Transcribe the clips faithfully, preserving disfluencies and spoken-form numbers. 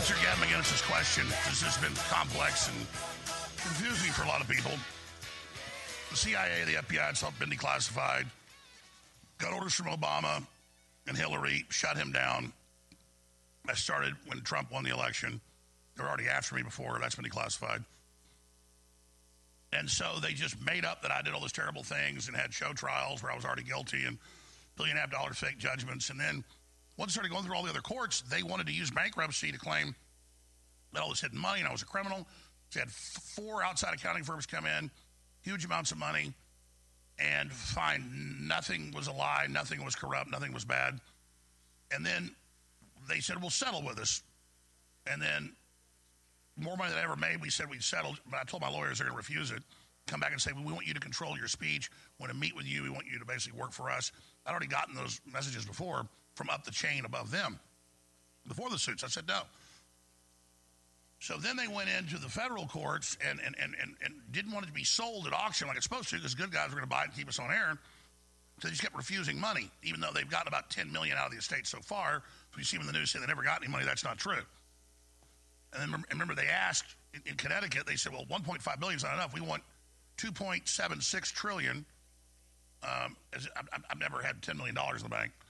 answer Gavin McInnes's question. This has been complex and confusing for a lot of people. The C I A, the F B I, it's all been declassified. Got orders from Obama and Hillary, shut him down. I started when Trump won the election. They were already after me before. That's been declassified. And so they just made up that I did all those terrible things and had show trials where I was already guilty and billion and a half dollar fake judgments. And then once I started going through all the other courts, they wanted to use bankruptcy to claim that all this hidden money and I was a criminal. So they had four outside accounting firms come in, huge amounts of money, and find nothing was a lie, nothing was corrupt, nothing was bad. And then they said, we'll settle with us. And then more money than I ever made, we said we'd settle. But I told my lawyers they're going to refuse it. Come back and say, well, we want you to control your speech. We want to meet with you. We want you to basically work for us. I'd already gotten those messages before from up the chain above them before the suits. I said no. So then they went into the federal courts and, and, and, and, and didn't want it to be sold at auction like it's supposed to because good guys were going to buy it and keep us on air. So they just kept refusing money, even though they've gotten about ten million dollars out of the estate so far. So you see them in the news say they never got any money. That's not true. And then remember, they asked in, in Connecticut, they said, well, one point five billion dollars is not enough. We want two point seven six trillion dollars. Um, as, I've, I've never had ten million dollars in the bank.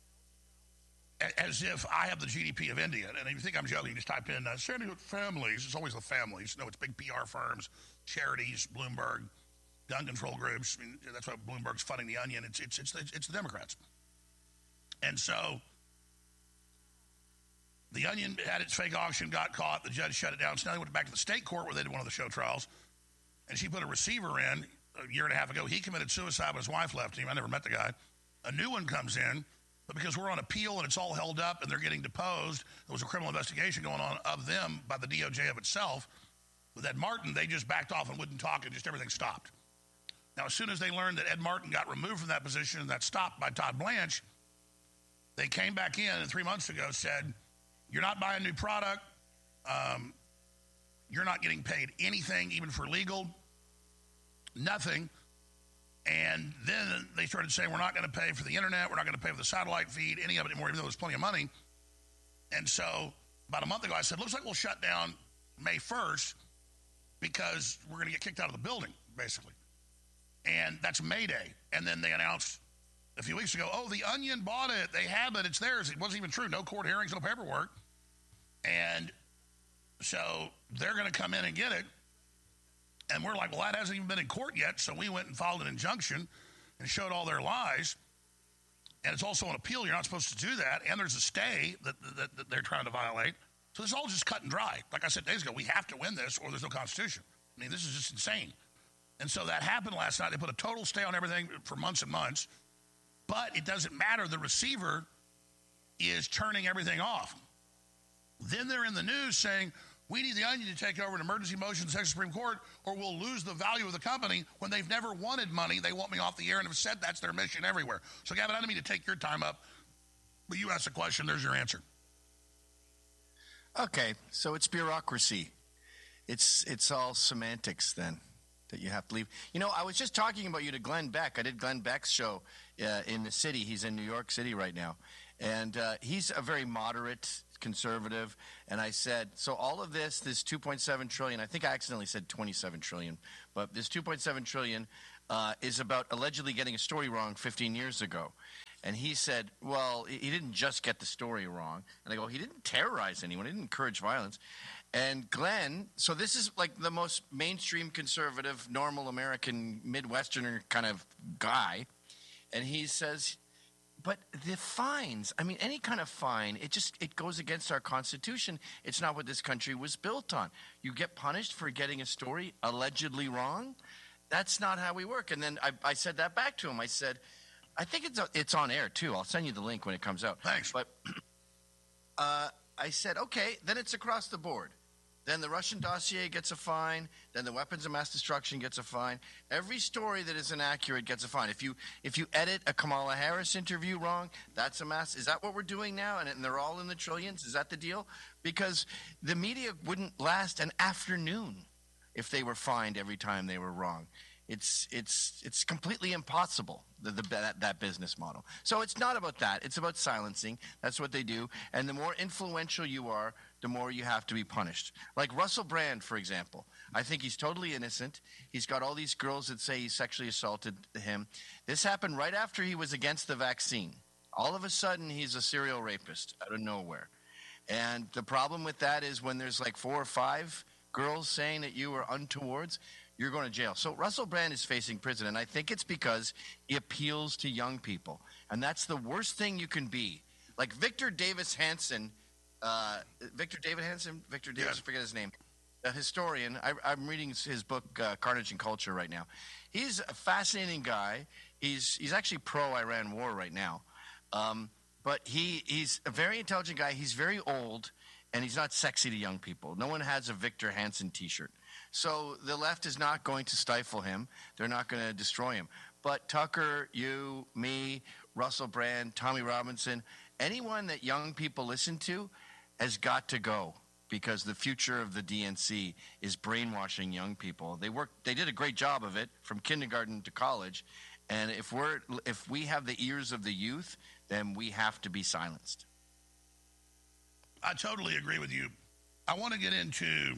As if I have the G D P of India. And if you think I'm joking, you just type in uh, Sandy Hook families. It's always the families. No, it's big P R firms, charities, Bloomberg, gun control groups. I mean, that's why Bloomberg's funding the Onion. It's it's it's it's the Democrats. And so the Onion had its fake auction, got caught. The judge shut it down. So now they went back to the state court where they did one of the show trials. And she put a receiver in a year and a half ago. He committed suicide when his wife left him. I never met the guy. A new one comes in. But because we're on appeal and it's all held up and they're getting deposed, there was a criminal investigation going on of them by the D O J of itself. With Ed Martin, they just backed off and wouldn't talk and just everything stopped. Now, as soon as they learned that Ed Martin got removed from that position and that stopped by Todd Blanche, they came back in and three months ago said, you're not buying new product. Um, you're not getting paid anything, even for legal. Nothing. And then they started saying, we're not going to pay for the internet. We're not going to pay for the satellite feed, any of it anymore, even though there's plenty of money. And so about a month ago, I said, looks like we'll shut down May first because we're going to get kicked out of the building, basically. And that's May Day. And then they announced a few weeks ago, oh, the Onion bought it. They have it. It's theirs. It wasn't even true. No court hearings, no paperwork. And so they're going to come in and get it. And we're like, well, that hasn't even been in court yet. So we went and filed an injunction and showed all their lies. And it's also an appeal. You're not supposed to do that. And there's a stay that, that, that they're trying to violate. So this is all just cut and dry. Like I said days ago, we have to win this or there's no Constitution. I mean, this is just insane. And so that happened last night. They put a total stay on everything for months and months. But it doesn't matter. The receiver is turning everything off. Then they're in the news saying, we need the Onion to take over an emergency motion in the Texas Supreme Court or we'll lose the value of the company when they've never wanted money. They want me off the air and have said that's their mission everywhere. So, Gavin, I didn't mean to take your time up, but you asked the question. There's your answer. Okay, so it's bureaucracy. It's it's all semantics then that you have to leave. You know, I was just talking about you to Glenn Beck. I did Glenn Beck's show uh, in the city. He's in New York City right now. And uh, he's a very moderate conservative, and I said, so all of this, this two point seven trillion, I think I accidentally said twenty-seven trillion, but this two point seven trillion uh, is about allegedly getting a story wrong fifteen years ago. And he said, well, he didn't just get the story wrong. And I go, he didn't terrorize anyone. He didn't encourage violence. And Glenn, so this is like the most mainstream conservative, normal American Midwesterner kind of guy. And he says, but the fines, I mean, any kind of fine, it just, it goes against our Constitution. It's not what this country was built on. You get punished for getting a story allegedly wrong. That's not how we work. And then I, I said that back to him. I said, I think it's it's on air, too. I'll send you the link when it comes out. Thanks. But uh, I said, okay, then it's across the board. Then the Russian dossier gets a fine. Then the weapons of mass destruction gets a fine. Every story that is inaccurate gets a fine. If you if you edit a Kamala Harris interview wrong, that's a mass. Is that what we're doing now? And, and they're all in the trillions? Is that the deal? Because the media wouldn't last an afternoon if they were fined every time they were wrong. It's it's it's completely impossible, the, the, that, that business model. So it's not about that. It's about silencing. That's what they do. And the more influential you are, the more you have to be punished. Like Russell Brand, for example. I think he's totally innocent. He's got all these girls that say he sexually assaulted him. This happened right after he was against the vaccine. All of a sudden, he's a serial rapist out of nowhere. And the problem with that is when there's like four or five girls saying that you were untowards, you're going to jail. So Russell Brand is facing prison, and I think it's because he appeals to young people. And that's the worst thing you can be. Like Victor Davis Hanson, uh, Victor David Hanson, Victor Davis, Yeah. I forget his name, a historian. I, I'm reading his book, uh, Carnage and Culture, right now. He's a fascinating guy. He's he's actually pro-Iran war right now. Um, but he he's a very intelligent guy. He's very old, and he's not sexy to young people. No one has a Victor Hanson T-shirt. So the left is not going to stifle him. They're not going to destroy him. But Tucker, you, me, Russell Brand, Tommy Robinson, anyone that young people listen to has got to go, because the future of the D N C is brainwashing young people. They work. They did a great job of it from kindergarten to college. And if we're if we have the ears of the youth, then we have to be silenced. I totally agree with you. I want to get into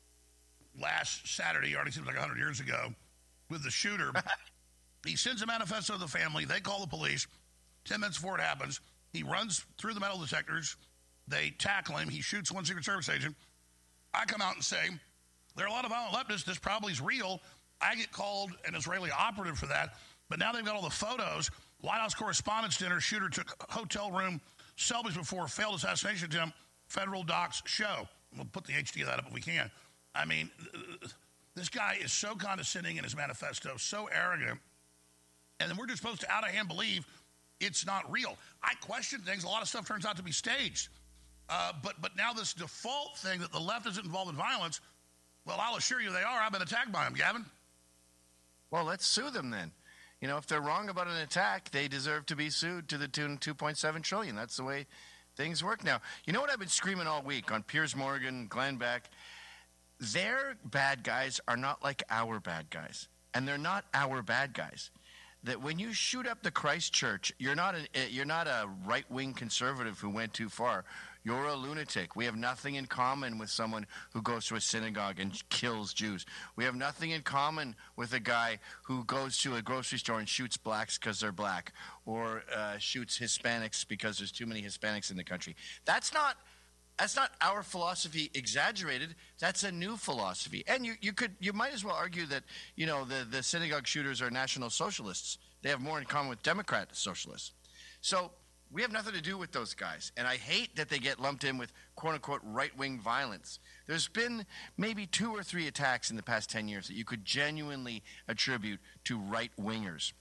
last Saturday, already seems like one hundred years ago, with the shooter. He sends a manifesto to the family. They call the police. Ten minutes before it happens, he runs through the metal detectors. They tackle him. He shoots one Secret Service agent. I come out and say, there are a lot of violent leftists. This probably is real. I get called an Israeli operative for that. But now they've got all the photos. White House Correspondents' Dinner, shooter took hotel room selfies before failed assassination attempt. Federal docs show. We'll put the H D of that up if we can. I mean, this guy is so condescending in his manifesto, so arrogant. And then we're just supposed to out of hand believe it's not real. I question things. A lot of stuff turns out to be staged. Uh, but but now this default thing that the left isn't involved in violence, well, I'll assure you they are. I've been attacked by them, Gavin. Well, let's sue them then. You know, if they're wrong about an attack, they deserve to be sued to the tune of two point seven trillion dollars. That's the way things work now. You know what I've been screaming all week on Piers Morgan, Glenn Beck? Their bad guys are not like our bad guys. And they're not our bad guys. That when you shoot up the Christ Church, you're not a, you're not a right-wing conservative who went too far. You're a lunatic. We have nothing in common with someone who goes to a synagogue and kills Jews. We have nothing in common with a guy who goes to a grocery store and shoots blacks because they're black, or uh, shoots Hispanics because there's too many Hispanics in the country. That's not that's not our philosophy exaggerated. That's a new philosophy. And you, you could you might as well argue that, you know, the, the synagogue shooters are National Socialists. They have more in common with Democrat socialists. So we have nothing to do with those guys. And I hate that they get lumped in with quote-unquote right-wing violence. There's been maybe two or three attacks in the past ten years that you could genuinely attribute to right-wingers.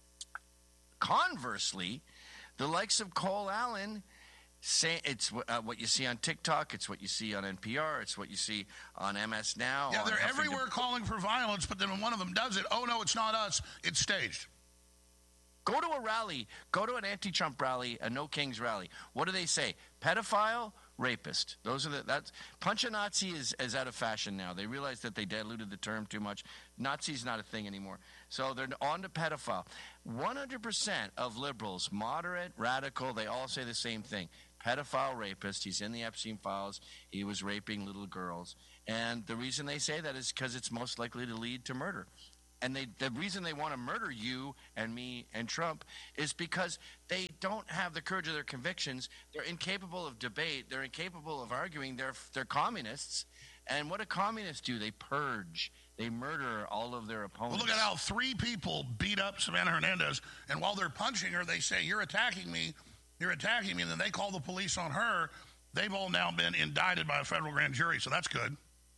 Conversely, the likes of Cole Allen, say, it's uh, what you see on TikTok, it's what you see on N P R, it's what you see on M S Now. Yeah, they're Huffington- everywhere calling for violence, but then when one of them does it, oh, no, it's not us, it's staged. Go to a rally. Go to an anti-Trump rally, a No Kings rally. What do they say? Pedophile, rapist. Those are the that's punch a Nazi is, is out of fashion now. They realize that they diluted the term too much. Nazi's not a thing anymore. So they're on to pedophile. one hundred percent of liberals, moderate, radical, they all say the same thing. Pedophile, rapist. He's in the Epstein files. He was raping little girls. And the reason they say that is because it's most likely to lead to murder. And they, the reason they want to murder you and me and Trump is because they don't have the courage of their convictions. They're incapable of debate. They're incapable of arguing. They're, they're communists. And what do communists do? They purge. They murder all of their opponents. Well, look at how three people beat up Savannah Hernandez, and while they're punching her, they say, you're attacking me, you're attacking me, and then they call the police on her. They've all now been indicted by a federal grand jury, so that's good.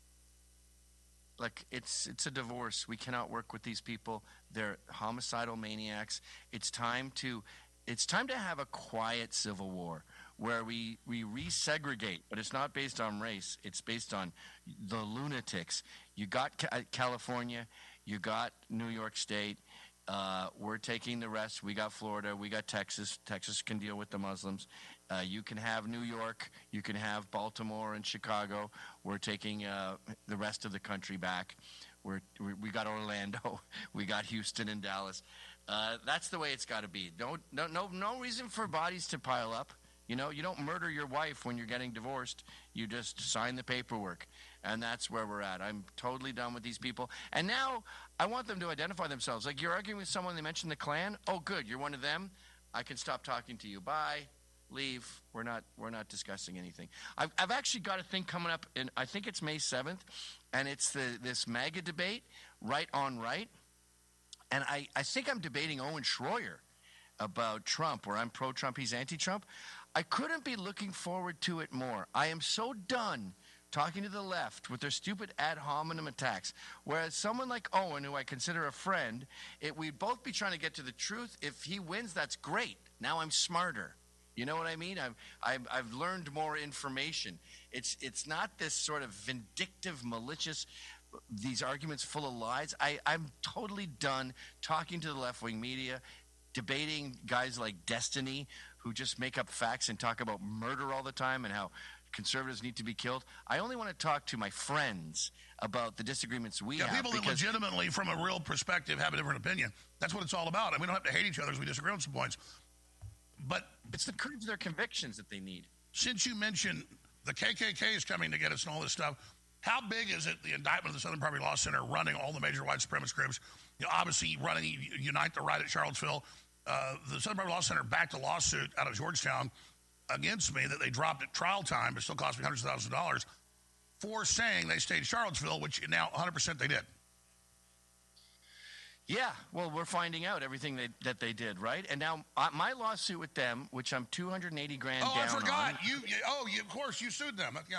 Like, it's it's a divorce. We cannot work with these people. They're homicidal maniacs. It's time to it's time to have a quiet civil war where we, we resegregate, but it's not based on race. It's based on the lunatics. You got Ca- California, you got New York State. Uh, we're taking the rest. We got Florida. We got Texas. Texas can deal with the Muslims. Uh, you can have New York. You can have Baltimore and Chicago. We're taking uh, the rest of the country back. We're, we we got Orlando, we got Houston and Dallas. Uh, that's the way it's got to be. Don't no no no reason for bodies to pile up. You know, you don't murder your wife when you're getting divorced. You just sign the paperwork. And that's where we're at. I'm totally done with these people. And now I want them to identify themselves. Like, you're arguing with someone, they mentioned the Klan. Oh, good, you're one of them. I can stop talking to you. Bye. Leave. We're not we're not discussing anything. I've, I've actually got a thing coming up, in, I think it's May seventh, and it's the this MAGA debate, right on right. And I, I think I'm debating Owen Schroyer about Trump, where I'm pro-Trump, he's anti-Trump. I couldn't be looking forward to it more. I am so done talking to the left with their stupid ad hominem attacks. Whereas someone like Owen, who I consider a friend, it, we'd both be trying to get to the truth. If he wins, that's great. Now I'm smarter. You know what I mean? I've, I've, I've learned more information. It's, it's not this sort of vindictive, malicious, these arguments full of lies. I, I'm totally done talking to the left-wing media, debating guys like Destiny, who just make up facts and talk about murder all the time and how conservatives need to be killed. I only want to talk to my friends about the disagreements we yeah, have. People that legitimately, from a real perspective, have a different opinion. That's what it's all about. And we don't have to hate each other as we disagree on some points. But it's the courage of their convictions that they need. Since you mentioned the K K K is coming to get us and all this stuff, how big is it, the indictment of the Southern Poverty Law Center running all the major white supremacist groups, you know, obviously running Unite the Right at Charlottesville? Uh, the Southern Poverty Law Center backed a lawsuit out of Georgetown against me that they dropped at trial time, but still cost me hundreds of thousands of dollars, for saying they stayed in Charlottesville, which now one hundred percent they did. Yeah, well, we're finding out everything they, that they did, right? And now uh, my lawsuit with them, which I'm two hundred eighty grand oh, down I forgot. on. You, you, oh, you, of course, you sued them. Yeah.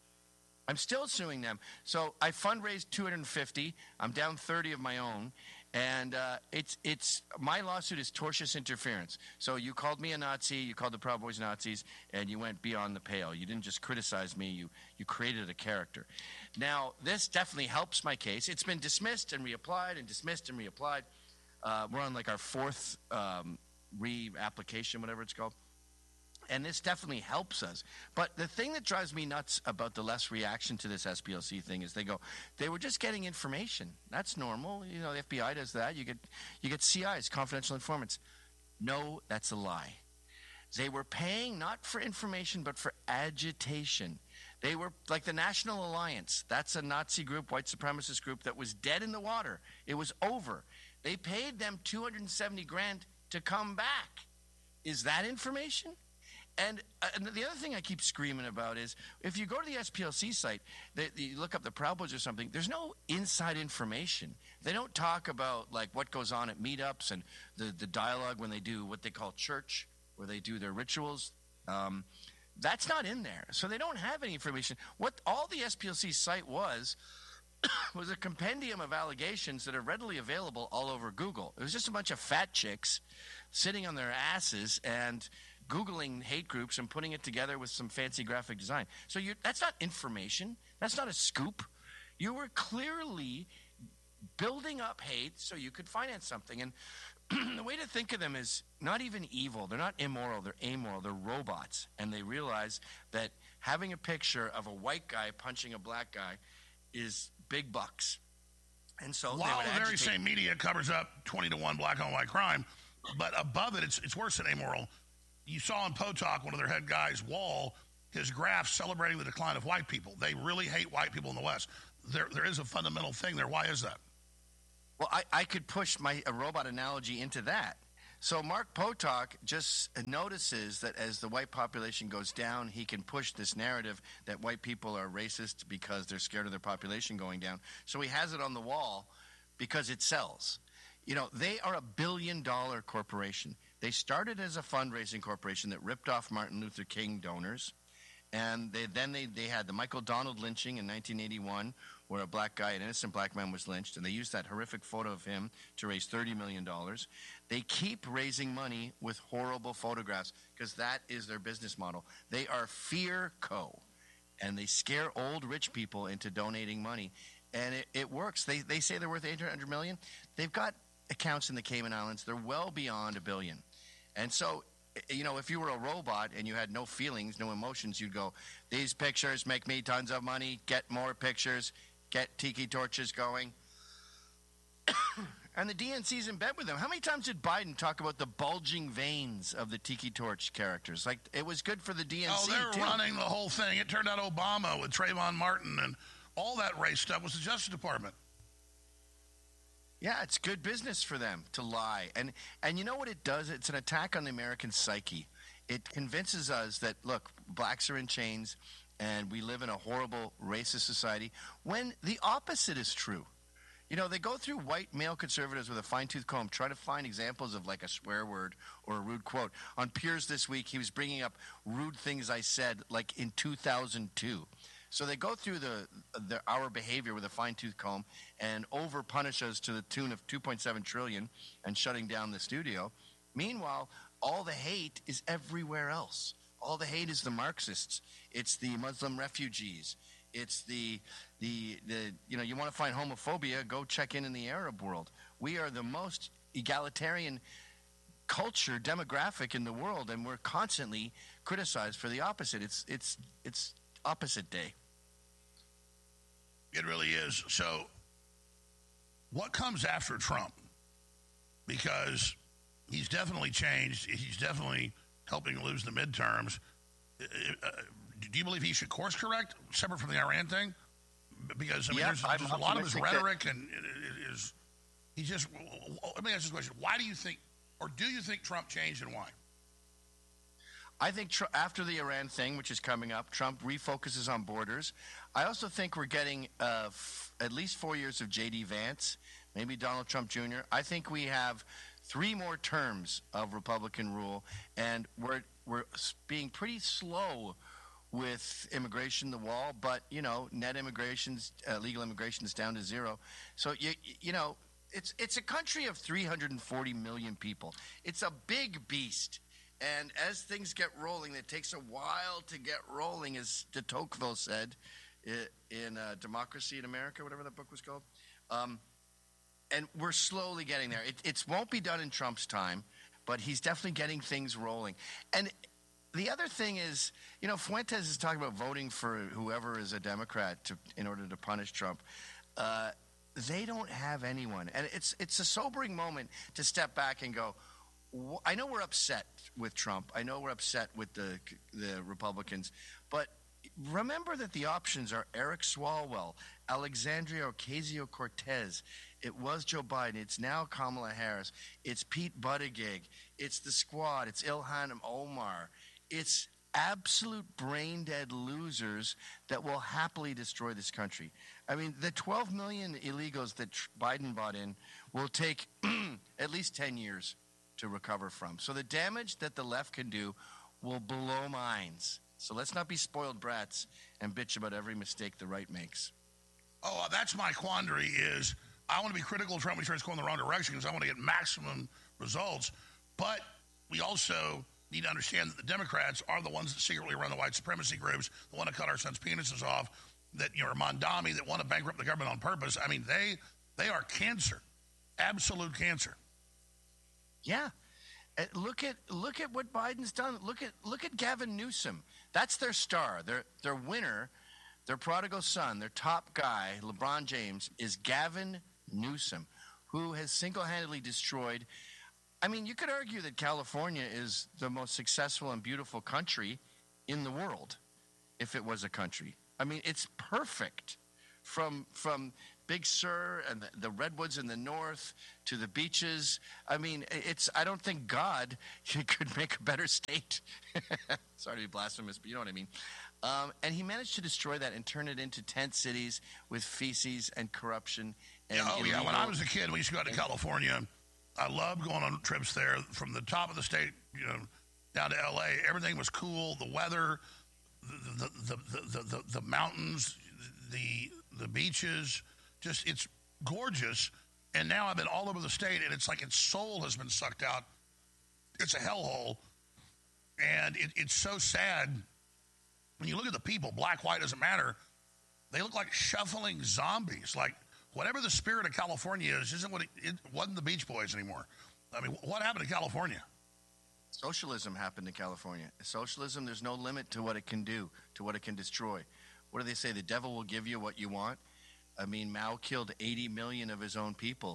I'm still suing them. So I fundraised two hundred fifty. I'm down thirty of my own. And uh, it's it's my lawsuit is tortious interference. So you called me a Nazi, you called the Proud Boys Nazis, and you went beyond the pale. You didn't just criticize me, you, you created a character. Now, this definitely helps my case. It's been dismissed and reapplied and dismissed and reapplied. Uh, we're on like our fourth um, re-application, whatever it's called. And this definitely helps us. But the thing that drives me nuts about the less reaction to this S P L C thing is they go, they were just getting information. That's normal. You know, the F B I does that. You get you get C Is, confidential informants. No, that's a lie. They were paying not for information, but for agitation. They were like the National Alliance. That's a Nazi group, white supremacist group that was dead in the water. It was over. They paid them two hundred seventy grand to come back. Is that information? And, uh, and the other thing I keep screaming about is if you go to the S P L C site, they, you look up the Proud Boys or something, there's no inside information. They don't talk about like what goes on at meetups and the, the dialogue when they do what they call church, where they do their rituals. Um, that's not in there. So they don't have any information. What all the S P L C site was was a compendium of allegations that are readily available all over Google. It was just a bunch of fat chicks sitting on their asses and Googling hate groups and putting it together with some fancy graphic design. So you, that's not information. That's not a scoop. You were clearly building up hate so you could finance something. And the way to think of them is not even evil. They're not immoral. They're amoral. They're robots. And they realize that having a picture of a white guy punching a black guy is big bucks. And so while the very same media covers up twenty to one black on white crime, but above it, it's, it's worse than amoral. You saw on Potok, one of their head guys, Wall, his graph celebrating the decline of white people. They really hate white people in the West. There, there is a fundamental thing there. Why is that? Well, I, I could push my a robot analogy into that. So Mark Potok just notices that as the white population goes down, he can push this narrative that white people are racist because they're scared of their population going down. So he has it on the wall because it sells. You know, they are a billion-dollar corporation. They started as a fundraising corporation that ripped off Martin Luther King donors. And they, then they, they had the Michael Donald lynching in nineteen eighty-one, where a black guy, an innocent black man, was lynched. And they used that horrific photo of him to raise thirty million dollars. They keep raising money with horrible photographs because that is their business model. They are Fear Co. And they scare old rich people into donating money. And it, it works. They, they say they're worth eight hundred million dollars. They've got accounts in the Cayman Islands. They're well beyond a billion. And so, you know, if you were a robot and you had no feelings, no emotions, you'd go, these pictures make me tons of money, get more pictures, get tiki torches going. And the D N C's in bed with them. How many times did Biden talk about the bulging veins of the Tiki Torch characters? Like, it was good for the D N C, Oh, they're too. running the whole thing. It turned out Obama with Trayvon Martin and all that race stuff was the Justice Department. Yeah, it's good business for them to lie. And and you know what it does? It's an attack on the American psyche. It convinces us that, look, blacks are in chains and we live in a horrible racist society, when the opposite is true. You know, they go through white male conservatives with a fine-tooth comb, try to find examples of like a swear word or a rude quote. On Piers this week, he was bringing up rude things I said like in two thousand two. So they go through the, the our behavior with a fine-tooth comb and over-punish us to the tune of two point seven trillion dollars and shutting down the studio. Meanwhile, all the hate is everywhere else. All the hate is the Marxists. It's the Muslim refugees. It's the, the, the you know, you want to find homophobia, go check in in the Arab world. We are the most egalitarian culture, demographic in the world, and we're constantly criticized for the opposite. It's, it's, it's opposite day. It really is. So what comes after Trump? Because he's definitely changed. He's definitely helping lose the midterms. Uh, do you believe he should course correct, separate from the Iran thing? Because, I mean, yeah, there's, there's a lot of his rhetoric, that... and it, it is, he just, let me ask this question. Why do you think, or do you think Trump changed, and why? I think tr- after the Iran thing, which is coming up, Trump refocuses on borders. I also think we're getting uh, f- at least four years of J D Vance, maybe Donald Trump Junior I think we have three more terms of Republican rule, and we're we're being pretty slow with immigration, the wall, but, you know, net immigration's, uh, legal immigration is down to zero. So, you, you know, it's it's a country of three hundred forty million people. It's a big beast. And as things get rolling, it takes a while to get rolling, as de Tocqueville said in uh, Democracy in America, whatever that book was called. Um, and we're slowly getting there. It it's, won't be done in Trump's time, but he's definitely getting things rolling. And the other thing is, you know, Fuentes is talking about voting for whoever is a Democrat to, in order to punish Trump. Uh, they don't have anyone. And it's it's a sobering moment to step back and go, I know we're upset with Trump. I know we're upset with the the Republicans. But remember that the options are Eric Swalwell, Alexandria Ocasio-Cortez. It was Joe Biden. It's now Kamala Harris. It's Pete Buttigieg. It's the Squad. It's Ilhan Omar. It's absolute brain-dead losers that will happily destroy this country. I mean, the twelve million illegals that Biden brought in will take at least ten years to recover from. So the damage that the left can do will blow minds. So let's not be spoiled brats and bitch about every mistake the right makes. Oh, that's my quandary is I want to be critical of Trump when he tries to go in the wrong direction because I want to get maximum results. But we also need to understand that the Democrats are the ones that secretly run the white supremacy groups, that want to cut our sons' penises off, that, you know, Mondami, that want to bankrupt the government on purpose. I mean, they they are cancer, absolute cancer. Yeah. Uh, look at look at what Biden's done. Look at look at Gavin Newsom. That's their star. Their their winner, their prodigal son, their top guy, LeBron James, is Gavin Newsom, who has single-handedly destroyed. I mean, you could argue that California is the most successful and beautiful country in the world, if it was a country. I mean, it's perfect from from Big Sur and the, the redwoods in the north to the beaches. I mean, it's. I don't think God could make a better state. Sorry to be blasphemous, but you know what I mean. Um, and he managed to destroy that and turn it into tent cities with feces and corruption. And yeah, oh, illegal. yeah. When I was a kid, we used to go out to California. I loved going on trips there from the top of the state, you know, down to L A. Everything was cool. The weather, the the the the, the, the mountains, the the beaches. Just, it's gorgeous. And now I've been all over the state, and it's like its soul has been sucked out. It's a hellhole. And it, it's so sad. When you look at the people, black, white, doesn't matter. They look like shuffling zombies. Like, whatever the spirit of California is, isn't what it, it wasn't the Beach Boys anymore. I mean, what happened to California? Socialism happened in California. Socialism, there's no limit to what it can do, to what it can destroy. What do they say? The devil will give you what you want. I mean, Mao killed eighty million of his own people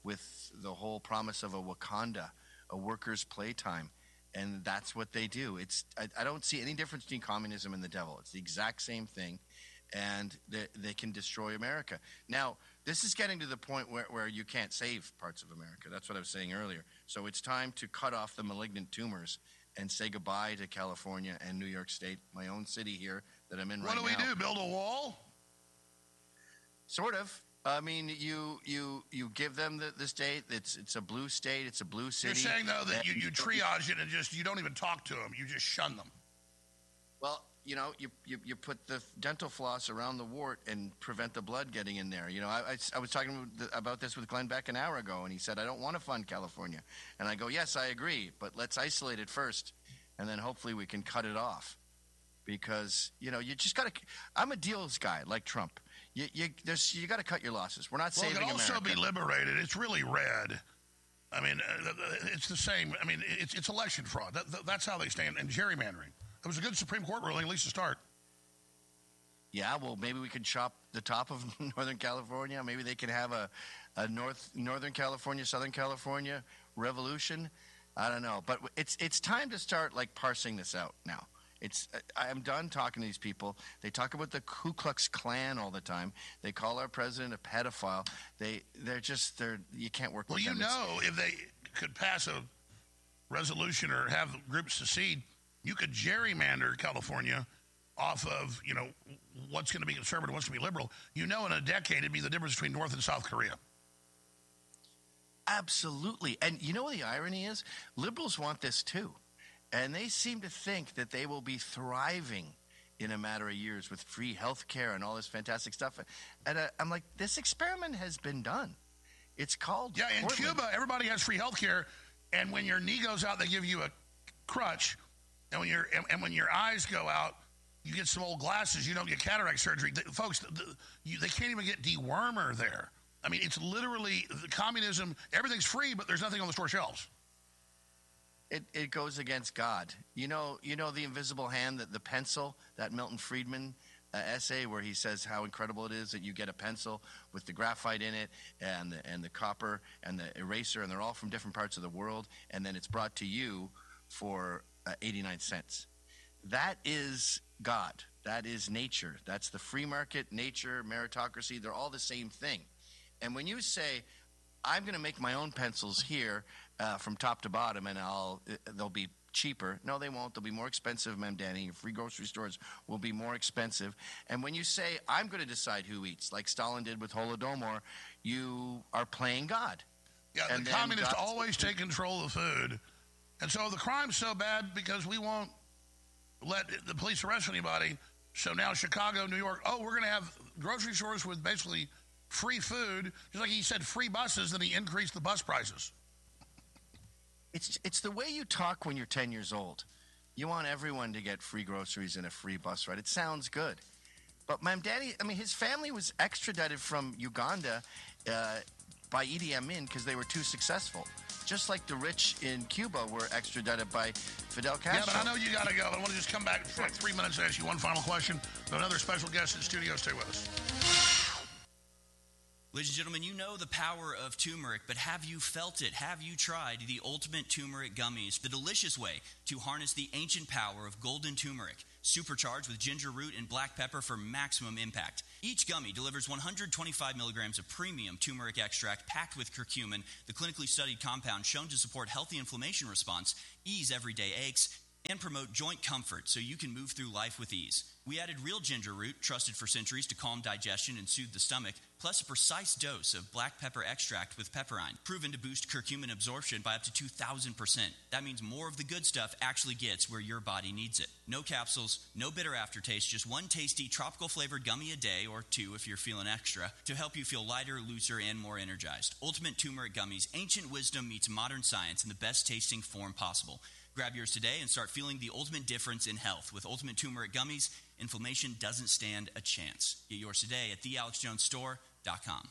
with the whole promise of a Wakanda, a workers' playtime. And that's what they do. It's I, I don't see any difference between communism and the devil. It's the exact same thing, and they, they can destroy America. Now, this is getting to the point where, where you can't save parts of America. That's what I was saying earlier. So it's time to cut off the malignant tumors and say goodbye to California and New York State, my own city here that I'm in right now. What do we do, build a wall? Sort of. I mean, you you you give them the, the state. It's it's a blue state. It's a blue city. You're saying, though, that you, you triage it and just you don't even talk to them. You just shun them. Well, you know, you, you, you put the dental floss around the wart and prevent the blood getting in there. You know, I, I, I was talking about this with Glenn Beck an hour ago, and he said, I don't want to fund California. And I go, yes, I agree, but let's isolate it first, and then hopefully we can cut it off. Because, you know, you just got to – I'm a deals guy like Trump. You you, there's, you got to cut your losses. We're not well, saving America. Well, it can also America. be liberated. It's really red. I mean, uh, it's the same. I mean, it's, it's election fraud. That, that, that's how they stand. And gerrymandering. It was a good Supreme Court ruling, at least to start. Yeah, well, maybe we could chop the top of Northern California. Maybe they could have a, a North Northern California, Southern California revolution. I don't know. But it's it's time to start, like, parsing this out now. It's I'm done talking to these people. They talk about the Ku Klux Klan all the time. They call our president a pedophile. They they're just they're you can't work well, with them. Well, you know, if they could pass a resolution or have groups secede, you could gerrymander California off of, you know, what's going to be conservative, what's going to be liberal. You know, in a decade, it'd be the difference between North and South Korea. Absolutely. And you know what the irony is? Liberals want this too. And they seem to think that they will be thriving in a matter of years with free health care and all this fantastic stuff. And uh, I'm like, this experiment has been done. It's called Yeah, in Portland. Cuba, everybody has free health care. And when your knee goes out, they give you a crutch. And when, your and, and when your eyes go out, you get some old glasses. You don't get cataract surgery. The, folks, the, the, you, they can't even get dewormer there. I mean, it's literally the communism. Everything's free, but there's nothing on the store shelves. It, it goes against God. You know, you know the invisible hand, that the pencil, that Milton Friedman uh, essay where he says how incredible it is that you get a pencil with the graphite in it and the, and the copper and the eraser, and they're all from different parts of the world, and then it's brought to you for uh, eighty-nine cents. That is God. That is nature. That's the free market, nature, meritocracy. They're all the same thing. And when you say, I'm going to make my own pencils here uh, from top to bottom, and I'll uh, they'll be cheaper. No, they won't. They'll be more expensive, Ma'am Danny. Your free grocery stores will be more expensive. And when you say, I'm going to decide who eats, like Stalin did with Holodomor, you are playing God. Yeah, and the communists God's always take control of food. And so the crime's so bad because we won't let the police arrest anybody. So now Chicago, New York, oh, we're going to have grocery stores with basically free food. Just like he said free buses, then he increased the bus prices. It's it's the way you talk when you're ten years old. You want everyone to get free groceries and a free bus ride. It sounds good. But my daddy, I mean, his family was extradited from Uganda uh, by Idi Amin because they were too successful. Just like the rich in Cuba were extradited by Fidel Castro. Yeah, but I know you got to go. I want to just come back for like three minutes and ask you one final question. But another special guest in the studio. Stay with us. Ladies and gentlemen, you know the power of turmeric, but have you felt it? Have you tried the Ultimate Turmeric Gummies, the delicious way to harness the ancient power of golden turmeric, supercharged with ginger root and black pepper for maximum impact? Each gummy delivers one hundred twenty-five milligrams of premium turmeric extract packed with curcumin, the clinically studied compound shown to support healthy inflammation response, ease everyday aches, and promote joint comfort so you can move through life with ease. We added real ginger root, trusted for centuries to calm digestion and soothe the stomach, plus a precise dose of black pepper extract with pepperine, proven to boost curcumin absorption by up to two thousand percent. That means more of the good stuff actually gets where your body needs it. No capsules, no bitter aftertaste, just one tasty tropical flavored gummy a day, or two if you're feeling extra, to help you feel lighter, looser, and more energized. Ultimate Turmeric Gummies, ancient wisdom meets modern science in the best tasting form possible. Grab yours today and start feeling the ultimate difference in health. With Ultimate Turmeric Gummies, inflammation doesn't stand a chance. Get yours today at the alex jones store dot com.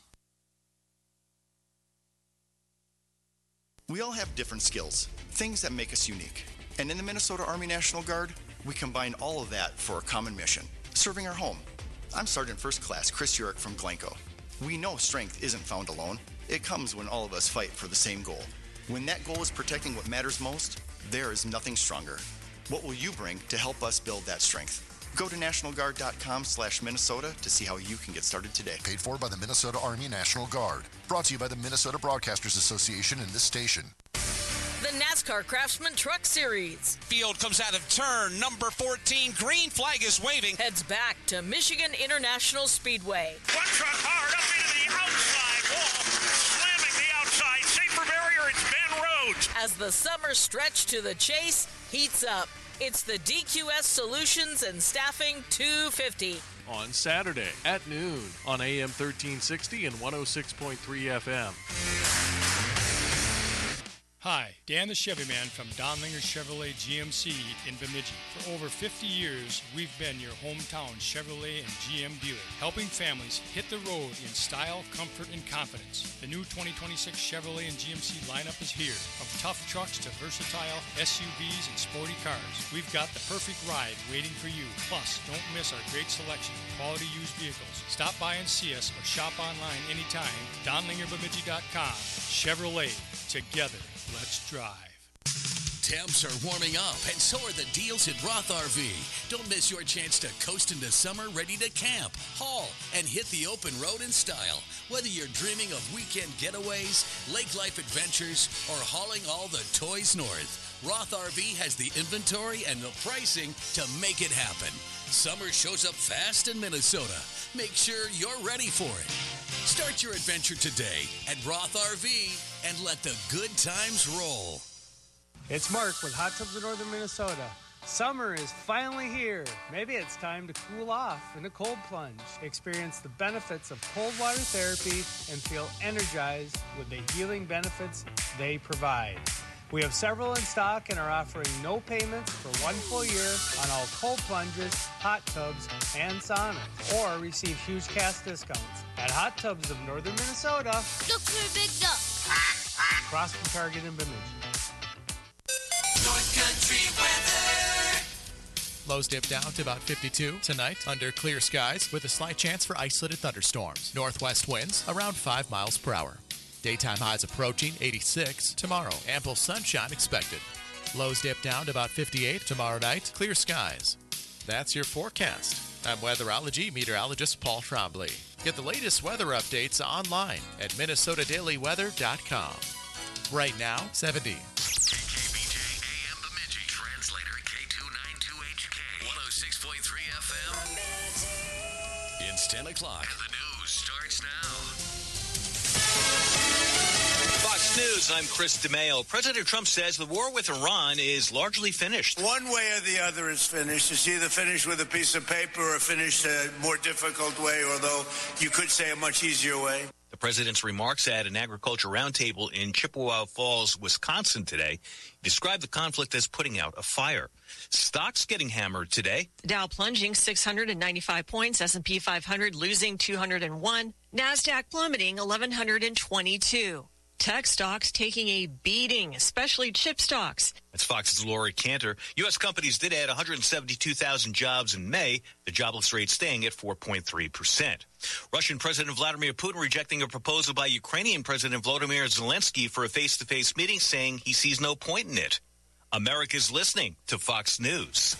We all have different skills, things that make us unique. And in the Minnesota Army National Guard, we combine all of that for a common mission, serving our home. I'm Sergeant First Class Chris Urich from Glencoe. We know strength isn't found alone. It comes when all of us fight for the same goal. When that goal is protecting what matters most, there is nothing stronger. What will you bring to help us build that strength? Go to national guard dot com slash Minnesota to see how you can get started today. Paid for by the Minnesota Army National Guard. Brought to you by the Minnesota Broadcasters Association and this station. The NASCAR Craftsman Truck Series. Field comes out of turn number fourteen. Green flag is waving. Heads back to Michigan International Speedway. One truck hard up into the outside wall. Slamming the outside. Safer barrier, it's Ben Rhodes. As the summer stretch to the chase heats up. It's the D Q S Solutions and Staffing two fifty. On Saturday at noon on A M thirteen sixty and one oh six point three F M. Hi, Dan the Chevy Man from Donlinger Chevrolet G M C in Bemidji. For over fifty years, we've been your hometown Chevrolet and G M dealer, helping families hit the road in style, comfort, and confidence. The new twenty twenty-six Chevrolet and G M C lineup is here. From tough trucks to versatile S U Vs and sporty cars, we've got the perfect ride waiting for you. Plus, don't miss our great selection of quality used vehicles. Stop by and see us or shop online anytime. Donlinger Bemidji dot com. Chevrolet. Together. Let's drive. Temps are warming up, and so are the deals at Roth R V. Don't miss your chance to coast into summer ready to camp, haul, and hit the open road in style. Whether you're dreaming of weekend getaways, lake life adventures, or hauling all the toys north, Roth R V has the inventory and the pricing to make it happen. Summer shows up fast in Minnesota. Make sure you're ready for it. Start your adventure today at Roth R V and let the good times roll. It's Mark with Hot Tubs of Northern Minnesota. Summer is finally here. Maybe it's time to cool off in a cold plunge. Experience the benefits of cold water therapy and feel energized with the healing benefits they provide. We have several in stock and are offering no payments for one full year on all cold plunges, hot tubs, and saunas, or receive huge cash discounts at Hot Tubs of Northern Minnesota. Look for a big duck. Across from Target in Bemidji. North Country weather. Lows dip down to about fifty-two tonight under clear skies with a slight chance for isolated thunderstorms. Northwest winds around five miles per hour. Daytime highs approaching eighty-six tomorrow. Ample sunshine expected. Lows dip down to about fifty-eight tomorrow night. Clear skies. That's your forecast. I'm weatherology meteorologist Paul Trombley. Get the latest weather updates online at Minnesota Daily Weather dot com. Right now, seventy. K B J A M Bemidji. Translator K two ninety-two H K. one oh six point three F M. It's ten o'clock. The news starts now. Fox News, I'm Chris DeMaio. President Trump says the war with Iran is largely finished. One way or the other is finished. It's either finished with a piece of paper or finished a more difficult way, although you could say a much easier way. The president's remarks at an agriculture roundtable in Chippewa Falls, Wisconsin today described the conflict as putting out a fire. Stocks getting hammered today. Dow plunging six hundred ninety-five points, S and P five hundred losing two hundred one, NASDAQ plummeting eleven twenty-two. Tech stocks taking a beating, especially chip stocks. That's Fox's Lori Cantor. U S companies did add one hundred seventy-two thousand jobs in May, the jobless rate staying at four point three percent. Russian President Vladimir Putin rejecting a proposal by Ukrainian President Volodymyr Zelensky for a face-to-face meeting, saying he sees no point in it. America's listening to Fox News.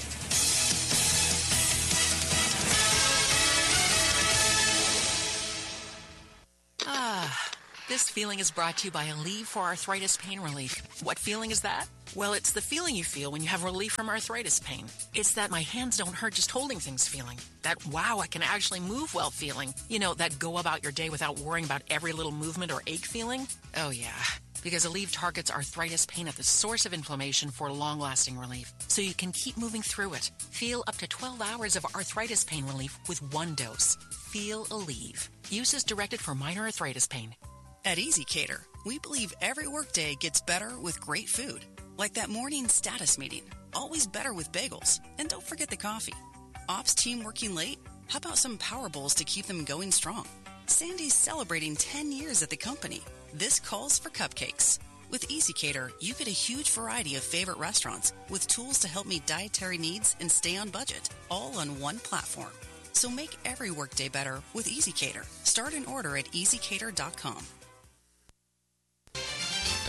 Ah, this feeling is brought to you by Aleve for Arthritis Pain Relief. What feeling is that? Well, it's the feeling you feel when you have relief from arthritis pain. It's that my hands don't hurt just holding things feeling. That, wow, I can actually move well feeling. You know, that go about your day without worrying about every little movement or ache feeling. Oh, yeah. Because Aleve targets arthritis pain at the source of inflammation for long-lasting relief, so you can keep moving through it. Feel up to twelve hours of arthritis pain relief with one dose. Feel Aleve. Use is directed for minor arthritis pain. At EasyCater, we believe every workday gets better with great food. Like that morning status meeting. Always better with bagels. And don't forget the coffee. Ops team working late? How about some Power Bowls to keep them going strong? Sandy's celebrating ten years at the company. This calls for cupcakes. With EasyCater, you get a huge variety of favorite restaurants with tools to help meet dietary needs and stay on budget, all on one platform. So make every workday better with EasyCater. Start an order at easy cater dot com.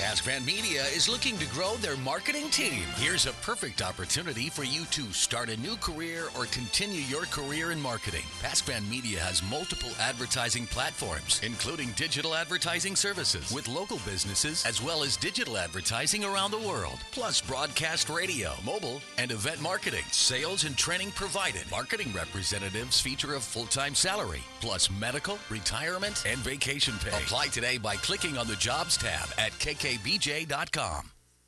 Pascran Media is looking to grow their marketing team. Here's a perfect opportunity for you to start a new career or continue your career in marketing. Pascran Media has multiple advertising platforms, including digital advertising services with local businesses, as well as digital advertising around the world, plus broadcast radio, mobile, and event marketing. Sales and training provided. Marketing representatives feature a full-time salary, plus medical, retirement, and vacation pay. Apply today by clicking on the Jobs tab at k k b j dot com.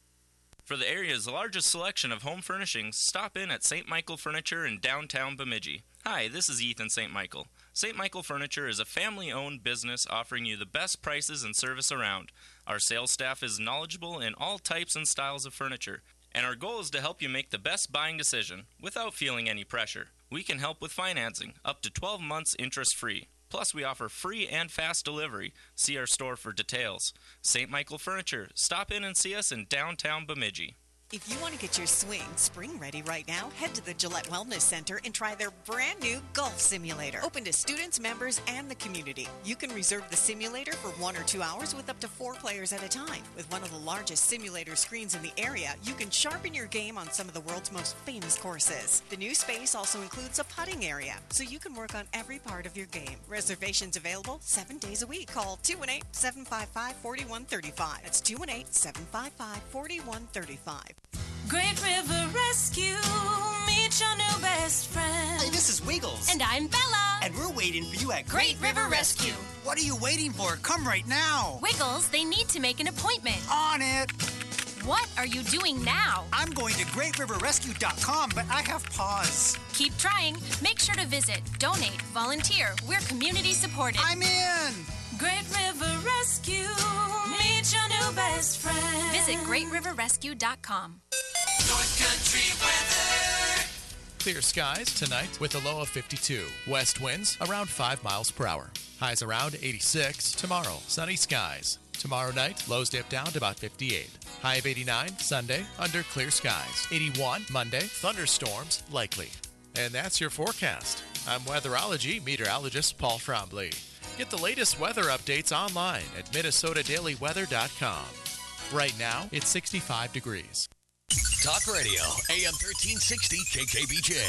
For the area's largest selection of home furnishings, stop in at Saint Michael Furniture in downtown Bemidji. Hi, this is Ethan Saint Michael. Saint Michael Furniture is a family-owned business offering you the best prices and service around. Our sales staff is knowledgeable in all types and styles of furniture, and our goal is to help you make the best buying decision without feeling any pressure. We can help with financing, up to twelve months interest-free. Plus, we offer free and fast delivery. See our store for details. Saint Michael Furniture. Stop in and see us in downtown Bemidji. If you want to get your swing spring ready right now, head to the Gillette Wellness Center and try their brand new golf simulator. Open to students, members, and the community. You can reserve the simulator for one or two hours with up to four players at a time. With one of the largest simulator screens in the area, you can sharpen your game on some of the world's most famous courses. The new space also includes a putting area, so you can work on every part of your game. Reservations available seven days a week. Call two one eight, seven five five, four one three five. That's two one eight, seven five five, four one three five. Great River Rescue, meet your new best friend. Hey, this is Wiggles. And I'm Bella. And we're waiting for you at Great River Rescue. What are you waiting for? Come right now. Wiggles, they need to make an appointment. On it. What are you doing now? I'm going to great river rescue dot com, but I have pause. Keep trying. Make sure to visit, donate, volunteer. We're community supported. I'm in. Great River Rescue, meet your new best friend. Visit great river rescue dot com. North Country weather. Clear skies tonight with a low of fifty-two. West winds around five miles per hour. Highs around eighty-six. Tomorrow, sunny skies. Tomorrow night, lows dip down to about fifty-eight. High of eighty-nine Sunday under clear skies. eighty-one Monday, thunderstorms likely. And that's your forecast. I'm weatherology meteorologist Paul Trombley. Get the latest weather updates online at minnesota daily weather dot com. Right now, it's sixty-five degrees. Talk Radio, A M thirteen sixty K K B J.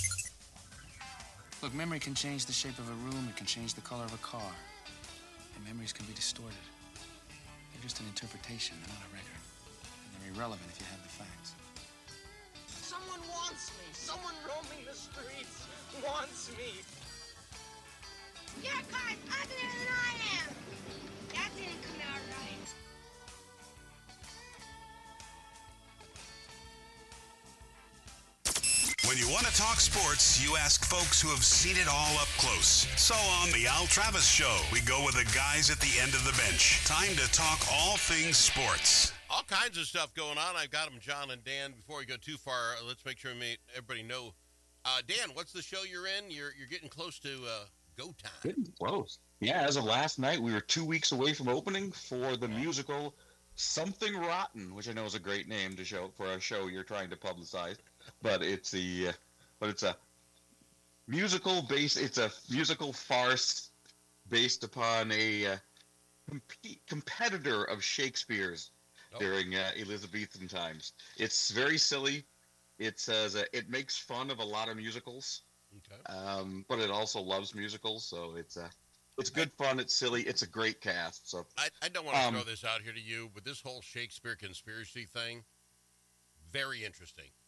Look, memory can change the shape of a room. It can change the color of a car. And memories can be distorted. They're just an interpretation. They're not a record. And they're irrelevant if you have the facts. Someone wants me. Someone roaming the streets wants me. Your car's uglier than I am. That didn't come out right. When you want to talk sports, you ask folks who have seen it all up close. So on The Al Travis Show, we go with the guys at the end of the bench. Time to talk all things sports. All kinds of stuff going on. I've got them, John and Dan. Before we go too far, let's make sure we make everybody know. Uh, Dan, what's the show you're in? You're you're getting close to uh, go time. Getting close. Yeah, as of last night, we were two weeks away from opening for the musical Something Rotten, which I know is a great name to show for a show you're trying to publicize. But it's the, uh, but it's a musical base. It's a musical farce based upon a uh, comp- competitor of Shakespeare's oh. during uh, Elizabethan times. It's very silly. It says uh, it makes fun of a lot of musicals, okay. um, but it also loves musicals. So it's uh, it's good fun. It's silly. It's a great cast. So I, I don't want to um, throw this out here to you, but this whole Shakespeare conspiracy thing, very interesting.